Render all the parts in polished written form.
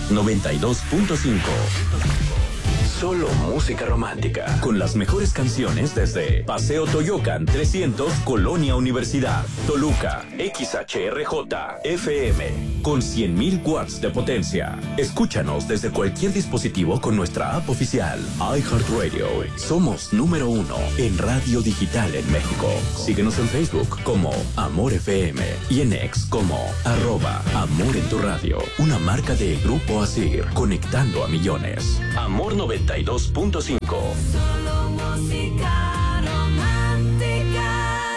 92.5. Solo música romántica. Con las mejores canciones desde Paseo Toyocan 300, Colonia Universidad, Toluca, XHRJ, FM, con 100.000 watts de potencia. Escúchanos desde cualquier dispositivo con nuestra app oficial, iHeartRadio. Somos número 1 en radio digital en México. Síguenos en Facebook como Amor FM y en X como @Amor en tu radio. Una marca de Grupo Asir, conectando a millones. Amor 92.5. Solo música romántica.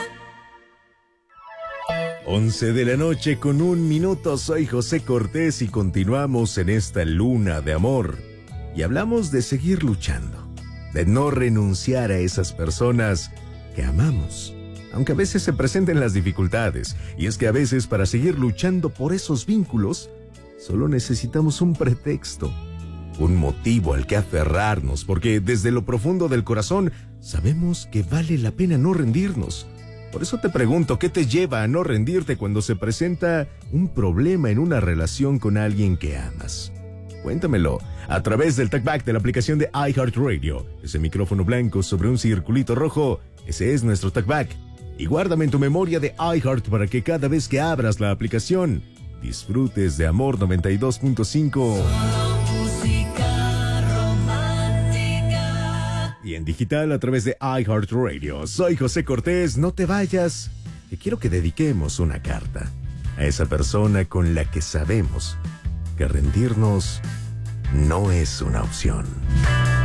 11 de la noche con 1 minuto. Soy José Cortés y continuamos en esta luna de amor. Y hablamos de seguir luchando, de no renunciar a esas personas que amamos, aunque a veces se presenten las dificultades. Y es que a veces para seguir luchando por esos vínculos, solo necesitamos un pretexto, un motivo al que aferrarnos, porque desde lo profundo del corazón sabemos que vale la pena no rendirnos. Por eso te pregunto, ¿qué te lleva a no rendirte cuando se presenta un problema en una relación con alguien que amas? Cuéntamelo a través del talkback de la aplicación de iHeartRadio. Ese micrófono blanco sobre un circulito rojo, ese es nuestro talkback. Y guárdame en tu memoria de iHeart para que cada vez que abras la aplicación disfrutes de Amor 92.5. Y en digital a través de iHeartRadio. Soy José Cortés, no te vayas, que quiero que dediquemos una carta a esa persona con la que sabemos que rendirnos no es una opción.